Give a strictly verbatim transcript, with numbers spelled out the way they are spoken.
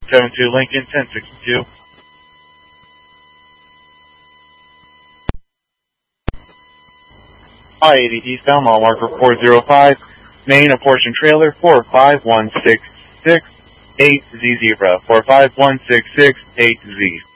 seven two Lincoln, ten sixty-two. I eighty eastbound, mile marker four zero five, main apportion trailer four five one six six eight Z zebra, four five one six six eight Z.